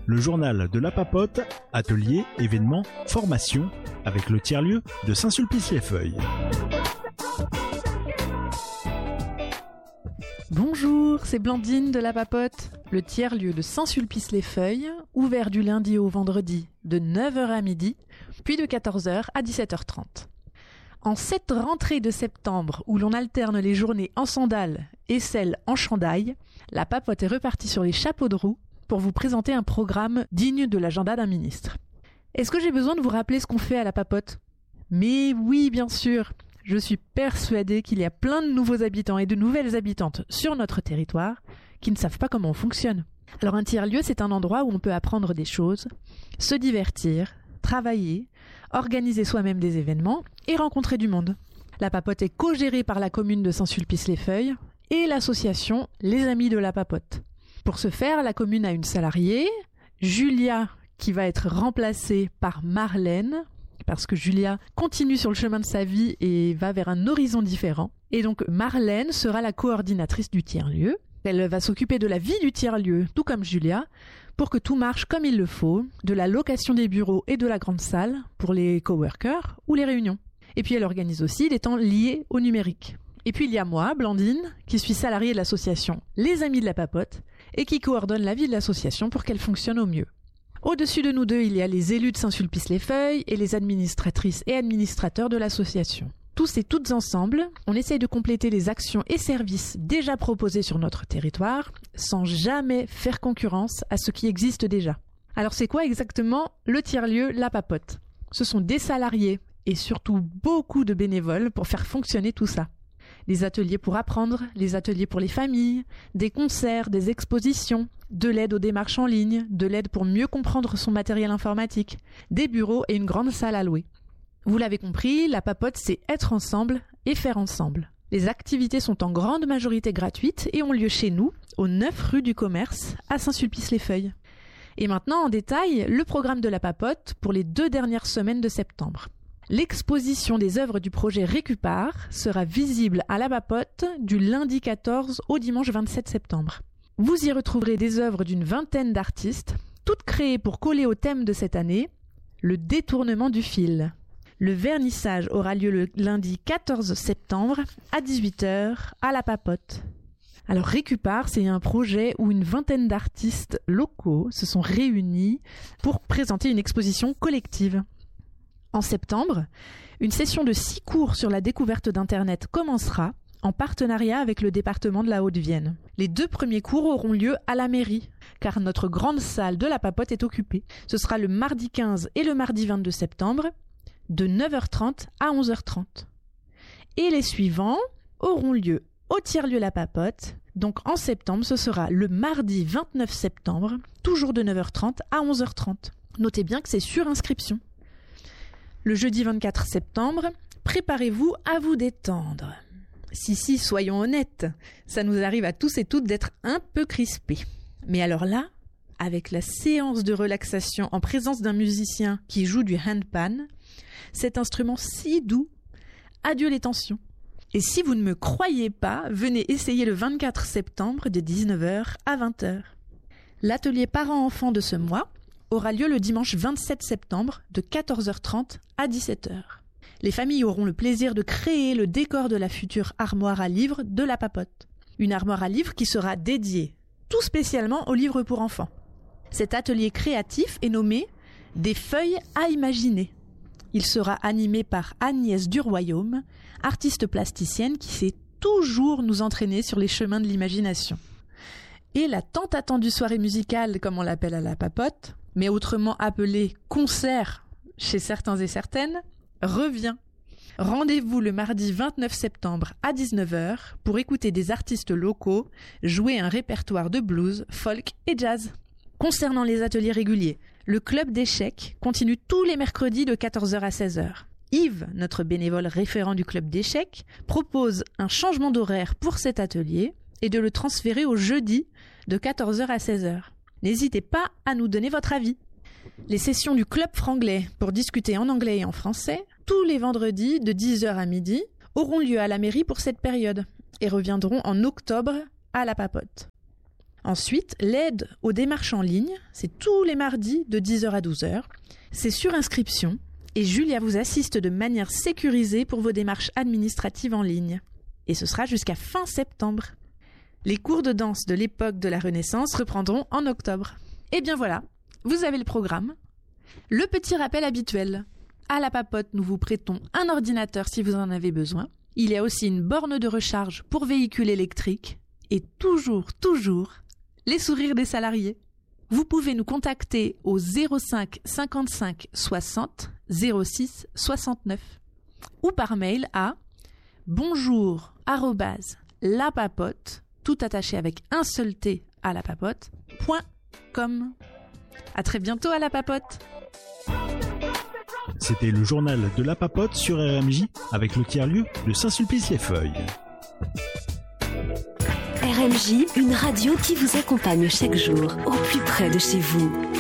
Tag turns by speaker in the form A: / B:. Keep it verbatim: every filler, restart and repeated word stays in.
A: le journal de la Papote, ateliers, événements, formations, avec le tiers-lieu de Saint-Sulpice-les-Feuilles.
B: Bonjour, c'est Blandine de la Papote, le tiers-lieu de Saint-Sulpice-les-Feuilles, ouvert du lundi au vendredi de neuf heures à midi, puis de quatorze heures à dix-sept heures trente. En cette rentrée de septembre où l'on alterne les journées en sandales et celles en chandail, la Papote est repartie sur les chapeaux de roue pour vous présenter un programme digne de l'agenda d'un ministre. Est-ce que j'ai besoin de vous rappeler ce qu'on fait à la Papote ? Mais oui, bien sûr. Je suis persuadée qu'il y a plein de nouveaux habitants et de nouvelles habitantes sur notre territoire qui ne savent pas comment on fonctionne. Alors un tiers-lieu, c'est un endroit où on peut apprendre des choses, se divertir, travailler, organiser soi-même des événements et rencontrer du monde. La Papote est co-gérée par la commune de Saint-Sulpice-les-Feuilles et l'association Les Amis de la Papote. Pour ce faire, la commune a une salariée, Julia, qui va être remplacée par Marlène, parce que Julia continue sur le chemin de sa vie et va vers un horizon différent. Et donc Marlène sera la coordinatrice du tiers-lieu. Elle va s'occuper de la vie du tiers-lieu, tout comme Julia, pour que tout marche comme il le faut, de la location des bureaux et de la grande salle pour les coworkers ou les réunions. Et puis elle organise aussi des temps liés au numérique. Et puis il y a moi, Blandine, qui suis salariée de l'association Les Amis de la Papote et qui coordonne la vie de l'association pour qu'elle fonctionne au mieux. Au-dessus de nous deux, il y a les élus de Saint-Sulpice-les-Feuilles et les administratrices et administrateurs de l'association. Tous et toutes ensemble, on essaye de compléter les actions et services déjà proposés sur notre territoire sans jamais faire concurrence à ce qui existe déjà. Alors c'est quoi exactement le tiers-lieu La Papote ? Ce sont des salariés et surtout beaucoup de bénévoles pour faire fonctionner tout ça. Des ateliers pour apprendre, les ateliers pour les familles, des concerts, des expositions, de l'aide aux démarches en ligne, de l'aide pour mieux comprendre son matériel informatique, des bureaux et une grande salle à louer. Vous l'avez compris, la Papote, c'est être ensemble et faire ensemble. Les activités sont en grande majorité gratuites et ont lieu chez nous, au neuf rue du Commerce, à Saint-Sulpice-les-Feuilles. Et maintenant, en détail, le programme de la Papote pour les deux dernières semaines de septembre. L'exposition des œuvres du projet Récupar sera visible à la Papote du lundi quatorze au dimanche vingt-sept septembre. Vous y retrouverez des œuvres d'une vingtaine d'artistes, toutes créées pour coller au thème de cette année, le détournement du fil. Le vernissage aura lieu le lundi quatorze septembre à dix-huit heures à la Papote. Alors Récupar, c'est un projet où une vingtaine d'artistes locaux se sont réunis pour présenter une exposition collective. En septembre, une session de six cours sur la découverte d'Internet commencera en partenariat avec le département de la Haute-Vienne. Les deux premiers cours auront lieu à la mairie, car notre grande salle de la Papote est occupée. Ce sera le mardi quinze et le mardi vingt-deux septembre, de neuf heures trente à onze heures trente. Et les suivants auront lieu au tiers-lieu La Papote. Donc en septembre, ce sera le mardi vingt-neuf septembre, toujours de neuf heures trente à onze heures trente. Notez bien que c'est sur inscription. Le jeudi vingt-quatre septembre, préparez-vous à vous détendre. Si, si, soyons honnêtes, ça nous arrive à tous et toutes d'être un peu crispés. Mais alors là, avec la séance de relaxation en présence d'un musicien qui joue du handpan, cet instrument si doux, adieu les tensions. Et si vous ne me croyez pas, venez essayer le vingt-quatre septembre de dix-neuf heures à vingt heures. L'atelier parents-enfants de ce mois aura lieu le dimanche vingt-sept septembre de quatorze heures trente à dix-sept heures. Les familles auront le plaisir de créer le décor de la future armoire à livres de la Papote. Une armoire à livres qui sera dédiée tout spécialement aux livres pour enfants. Cet atelier créatif est nommé « Des feuilles à imaginer ». Il sera animé par Agnès Duroyaume, artiste plasticienne qui sait toujours nous entraîner sur les chemins de l'imagination. Et la tant attendue soirée musicale, comme on l'appelle à la Papote, mais autrement appelée concert chez certains et certaines, revient. Rendez-vous le mardi vingt-neuf septembre à dix-neuf heures pour écouter des artistes locaux jouer un répertoire de blues, folk et jazz. Concernant les ateliers réguliers, le club d'échecs continue tous les mercredis de quatorze heures à seize heures. Yves, notre bénévole référent du club d'échecs, propose un changement d'horaire pour cet atelier et de le transférer au jeudi de quatorze heures à seize heures. N'hésitez pas à nous donner votre avis. Les sessions du club franglais pour discuter en anglais et en français, tous les vendredis de dix heures à midi, auront lieu à la mairie pour cette période et reviendront en octobre à la Papote. Ensuite, l'aide aux démarches en ligne, c'est tous les mardis de dix heures à douze heures. C'est sur inscription et Julia vous assiste de manière sécurisée pour vos démarches administratives en ligne. Et ce sera jusqu'à fin septembre. Les cours de danse de l'époque de la Renaissance reprendront en octobre. Et bien voilà, vous avez le programme. Le petit rappel habituel. À la papote, nous vous prêtons un ordinateur si vous en avez besoin. Il y a aussi une borne de recharge pour véhicule électrique. Et toujours, toujours, les sourires des salariés. Vous pouvez nous contacter au zéro cinq cinquante-cinq soixante zéro six soixante-neuf ou par mail à bonjour arobase lapapote, tout attaché avec un seul T à la papote, point com. À très bientôt à la papote.
A: C'était le journal de la papote sur R M J avec le tiers-lieu de Saint-Sulpice-les-Feuilles.
C: R M J, une radio qui vous accompagne chaque jour au plus près de chez vous.